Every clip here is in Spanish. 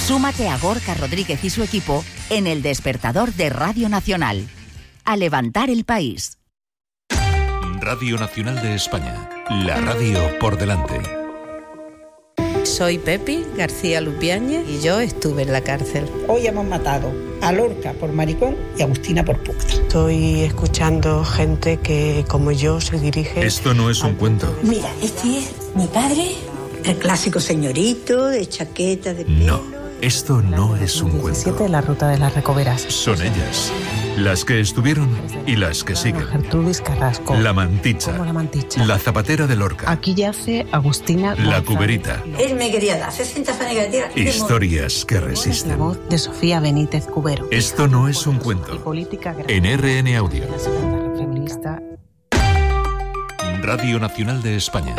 Súmate a Gorka Rodríguez y su equipo en El Despertador de Radio Nacional. A levantar el país. Radio Nacional de España. La radio por delante. Soy Pepi García Lupiáñez y yo estuve en la cárcel. Hoy hemos matado a Lorca por maricón y a Agustina por puta. Estoy escuchando gente que, como yo, se dirige... Esto no es un cuento. Mira, este es mi padre, el clásico señorito de chaqueta de pelo. No, esto no es un cuento. La ruta de las Recoveras. Son ellas, las que estuvieron y las que siguen. Gertrudis Carrasco. La Manticha. ¿Cómo la Manticha? La Zapatera de Lorca. Aquí yace Agustina La González. Cuberita. Él me quería dar 60 fanes negativas. Historias que La resisten. voz de Sofía Benítez Cubero. Esto no es un Y cuento. política En RN Audio. La segunda feminista. Radio Nacional de España.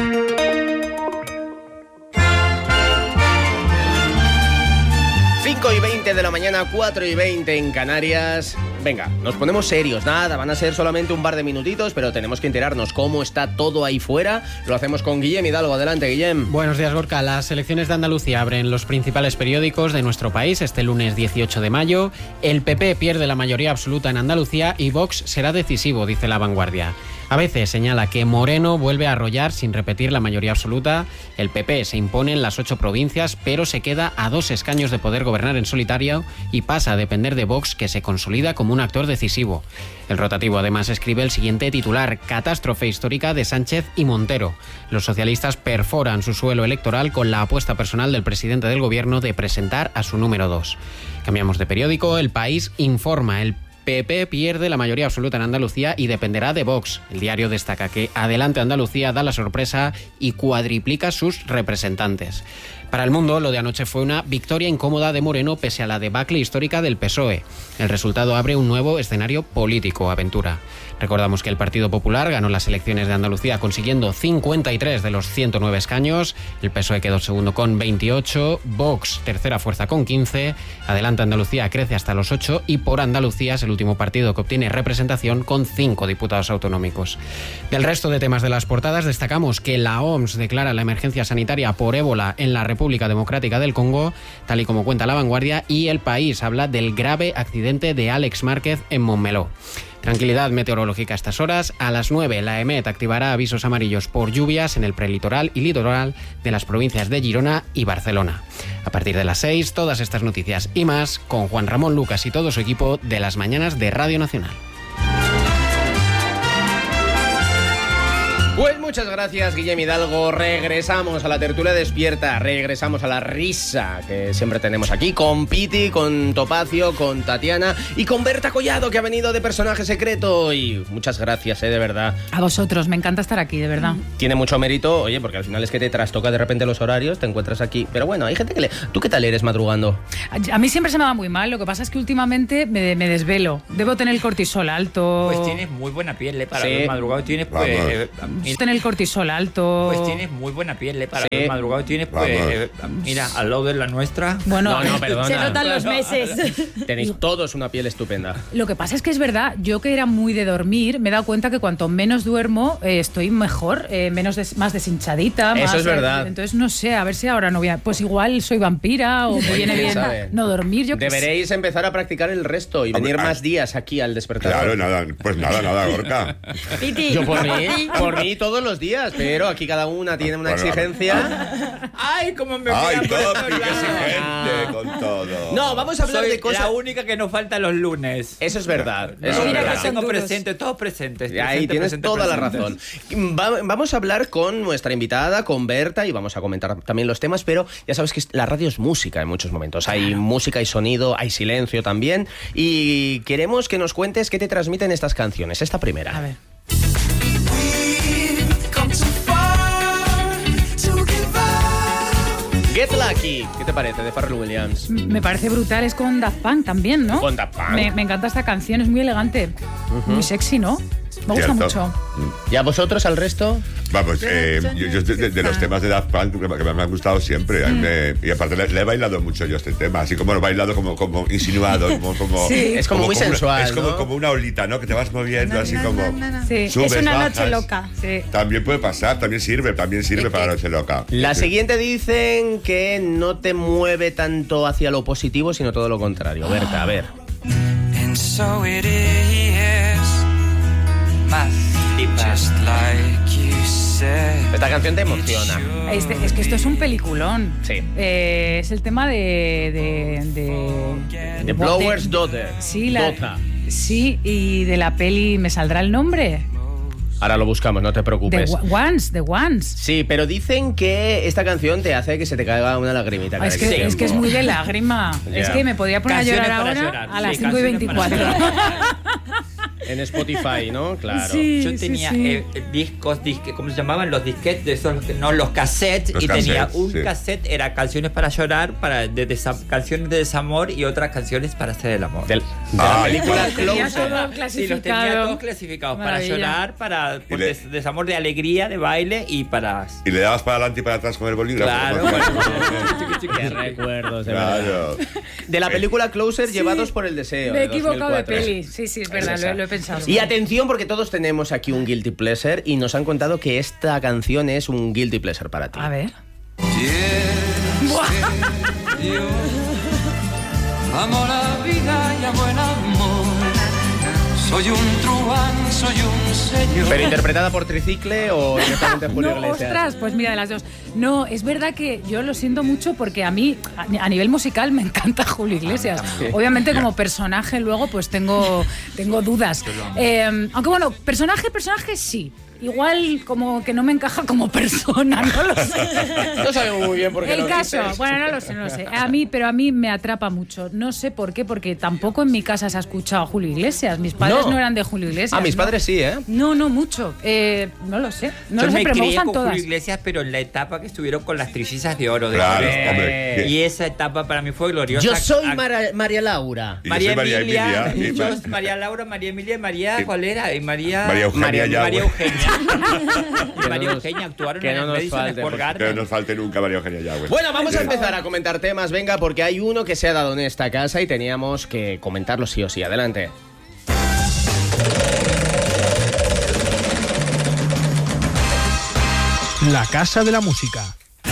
Y 20 de la mañana, 4:20 en Canarias. Venga, nos ponemos serios, nada, van a ser solamente un par de minutitos, pero tenemos que enterarnos cómo está todo ahí fuera. Lo hacemos con Guillem Hidalgo. Adelante, Guillem. Buenos días, Gorka. Las elecciones de Andalucía abren los principales periódicos de nuestro país este lunes 18 de mayo. El PP pierde la mayoría absoluta en Andalucía y Vox será decisivo, dice La Vanguardia. A veces señala que Moreno vuelve a arrollar sin repetir la mayoría absoluta. El PP se impone en las 8 provincias, pero se queda a 2 escaños de poder gobernar en solitario y pasa a depender de Vox, que se consolida como un actor decisivo. El rotativo además escribe el siguiente titular: catástrofe histórica de Sánchez y Montero. Los socialistas perforan su suelo electoral con la apuesta personal del presidente del gobierno de presentar a su número 2. Cambiamos de periódico. El País informa: el PP pierde la mayoría absoluta en Andalucía y dependerá de Vox. El diario destaca que Adelante Andalucía da la sorpresa y cuadriplica sus representantes. Para El Mundo, lo de anoche fue una victoria incómoda de Moreno pese a la debacle histórica del PSOE. El resultado abre un nuevo escenario político, Aventura. Recordamos que el Partido Popular ganó las elecciones de Andalucía consiguiendo 53 de los 109 escaños. El PSOE quedó segundo con 28, Vox tercera fuerza con 15, Adelante Andalucía crece hasta los 8 y Por Andalucía es el último partido que obtiene representación con 5 diputados autonómicos. Del resto de temas de las portadas destacamos que la OMS declara la emergencia sanitaria por ébola en la República Democrática del Congo, tal y como cuenta La Vanguardia, y El País habla del grave accidente de Àlex Márquez en Montmeló. Tranquilidad meteorológica a estas horas. A las 9 la EMET activará avisos amarillos por lluvias en el prelitoral y litoral de las provincias de Girona y Barcelona. A partir de las 6, todas estas noticias y más con Juan Ramón Lucas y todo su equipo de las mañanas de Radio Nacional. Pues muchas gracias, Guillem Hidalgo. Regresamos a la tertulia despierta, regresamos a la risa que siempre tenemos aquí con Piti, con Topacio, con Tatiana y con Berta Collado, que ha venido de personaje secreto. Y muchas gracias, de verdad. A vosotros, me encanta estar aquí, de verdad. Tiene mucho mérito, oye, porque al final es que te trastoca de repente los horarios, te encuentras aquí. Pero bueno, hay gente que ¿Tú qué tal eres madrugando? A mí siempre se me va muy mal, lo que pasa es que últimamente me desvelo. Debo tener el cortisol alto. Pues tienes muy buena piel, para los madrugados tienes tener el cortisol alto. Pues tienes muy buena piel, para los madrugados tienes mira, al lado de la nuestra. Bueno, no, perdona. Se notan los meses. Tenéis todos una piel estupenda. Lo que pasa es que es verdad, yo que era muy de dormir, me he dado cuenta que cuanto menos duermo, estoy mejor, más deshinchadita. Eso es verdad. Entonces no sé, a ver si ahora no voy a... Pues igual soy vampira o me viene bien no dormir. Deberéis empezar a practicar el resto y venir más días aquí al Despertador. Claro, nada, Gorka. Yo por mí todos los días, pero aquí cada una tiene una exigencia. ¡Ay, cómo me ¡Ay, voy a Topi, qué exigente con todo! No, vamos a hablar de cosas. La única que nos falta los lunes. Eso es verdad. Tengo presente, todos presentes. Ahí tienes toda la razón. Vamos a hablar con nuestra invitada, con Berta, y vamos a comentar también los temas, pero ya sabes que la radio es música en muchos momentos. Hay música y sonido, hay silencio también, y queremos que nos cuentes qué te transmiten estas canciones. Esta primera. A ver. Get Lucky, ¿qué te parece? De Pharrell Williams. Me parece brutal, es con Daft Punk también, ¿no? Con Daft Punk. Me encanta esta canción, es muy elegante, muy sexy, ¿no? Me gusta mucho. ¿Y a vosotros, al resto? Vamos, yo de los temas de Daft Punk que me han gustado siempre. Y aparte le he bailado mucho yo este tema, así como lo he bailado como insinuado, como sí. Es como muy sensual, es como una olita, ¿no? Que te vas moviendo así como sí. subes, es una bajas. Noche loca. Sí. También puede pasar, también sirve para la noche loca. La siguiente dicen que no te mueve tanto hacia lo positivo, sino todo lo contrario. Berta, a ver. And so it is. Just like you said. Esta canción te emociona. Es que esto es un peliculón. Sí. Es el tema de Blower's Daughter. Sí, sí, y de la peli, ¿me saldrá el nombre? Ahora lo buscamos, no te preocupes. The Ones. Sí, pero dicen que esta canción te hace que se te caiga una lagrimita. Es que es muy de lágrima. Es que me podía poner canciones a llorar ahora a las 5:24. En Spotify, ¿no? Claro. Sí, yo tenía discos, ¿cómo se llamaban? Los disquetes, de esos, no, los cassettes. Los y cassettes, tenía un sí. cassette, era canciones para llorar, canciones de desamor y otras canciones para hacer el amor. De la película Closer. Sí, los tenía todos clasificados. Maravilla. Para llorar, para desamor, de alegría, de baile y para... Y le dabas para adelante y para atrás con el bolígrafo. Claro. Qué recuerdos, de Claro. verdad. De la película Closer, Llevados por el deseo. Me he de equivocado de 2004. peli. Sí, es verdad, lo he pensado. Y atención, porque todos tenemos aquí un guilty pleasure y nos han contado que esta canción es un guilty pleasure para ti. A ver. Amo la vida y a buen amor. Soy un truán, soy un señor. ¿Pero interpretada por Tricicle o directamente Julio Iglesias? Ostras, pues mira, de las dos. No, es verdad que yo lo siento mucho porque a mí, a nivel musical, me encanta Julio Iglesias. Obviamente como personaje luego pues tengo dudas. Aunque bueno, personaje sí. Igual como que no me encaja como persona, no lo sé. No sabemos muy bien por qué El lo caso, dices. bueno, no lo sé. Pero a mí me atrapa mucho. No sé por qué, porque tampoco en mi casa se ha escuchado a Julio Iglesias. Mis padres no eran de Julio Iglesias. Mis padres sí, ¿eh? No mucho. No lo sé. Yo me pero me crié gustan con todas. Julio Iglesias, pero en la etapa que estuvieron con las Trillizas de Oro. Claro, hombre. Y esa etapa para mí fue gloriosa. Yo soy María Laura. Y yo soy María Emilia. María Laura, María Emilia y María... ¿Cuál era? Y María Eugenia. María Eugenia. Y María Eugenia actuaron en el Madison Square Garden. Que no nos falte nunca María Eugenia Yagüe. Bueno, vamos a empezar a comentar temas, venga, porque hay uno que se ha dado en esta casa y teníamos que comentarlo sí o sí. Adelante. La Casa de la Música.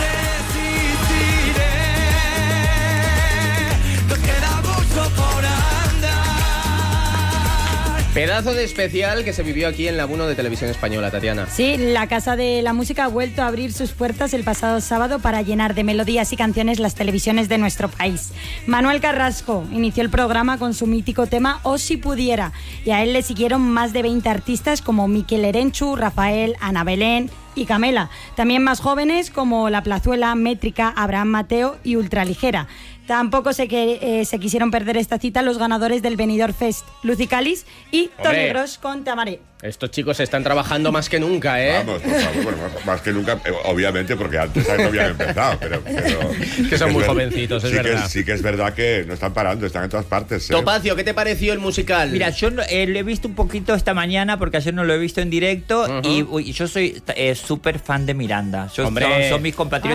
Pedazo de especial que se vivió aquí en la 1 de Televisión Española, Tatiana. Sí, la Casa de la Música ha vuelto a abrir sus puertas el pasado sábado para llenar de melodías y canciones las televisiones de nuestro país. Manuel Carrasco inició el programa con su mítico tema O si pudiera, y a él le siguieron más de 20 artistas como Miquel Erenchu, Rafael, Ana Belén y Camela. También más jóvenes como La Plazuela, Métrica, Abraham Mateo y Ultraligera. Tampoco se quisieron perder esta cita los ganadores del Benidorm Fest, Lucy Calis y Toni Gross con Te amaré. Estos chicos están trabajando más que nunca, ¿eh? Vamos, por favor, bueno, más que nunca, obviamente, porque antes no habían empezado, pero que son muy jovencitos, es verdad. Sí que es verdad que no están parando, están en todas partes. Topacio, ¿qué te pareció el musical? Mira, yo lo he visto un poquito esta mañana porque ayer no lo he visto en directo y yo soy súper fan de Miranda. Son mis compatriotas.